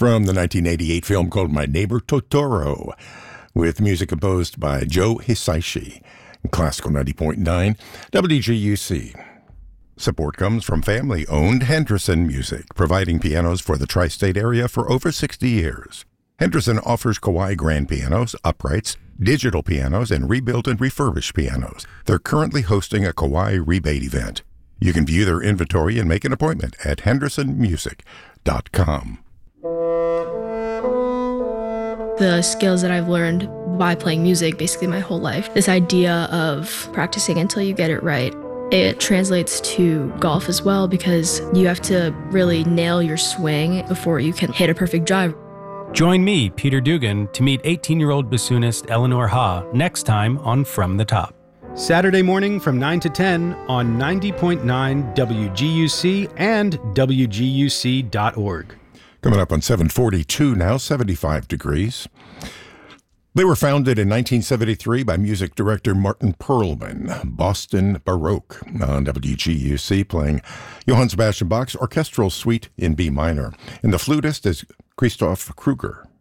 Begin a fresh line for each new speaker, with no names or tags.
from the 1988 film called My Neighbor Totoro, with music composed by Joe Hisaishi. Classical 90.9 WGUC. Support comes from family-owned Henderson Music, providing pianos for the tri-state area for over 60 years. Henderson offers Kawai grand pianos, uprights, digital pianos, and rebuilt and refurbished pianos. They're currently hosting a Kawai rebate event. You can view their inventory and make an appointment at hendersonmusic.com.
The skills that I've learned by playing music basically my whole life, this idea of practicing until you get it right, it translates to golf as well, because you have to really nail your swing before you can hit a perfect drive.
Join me, Peter Dugan, to meet 18-year-old bassoonist Eleanor Ha next time on From the Top.
Saturday morning from 9 to 10 on 90.9 WGUC and WGUC.org.
Coming up on 7:42 now, 75 degrees. They were founded in 1973 by music director Martin Perlman, Boston Baroque, on WGUC, playing Johann Sebastian Bach's Orchestral Suite in B minor. And the flutist is Christoph Kruger.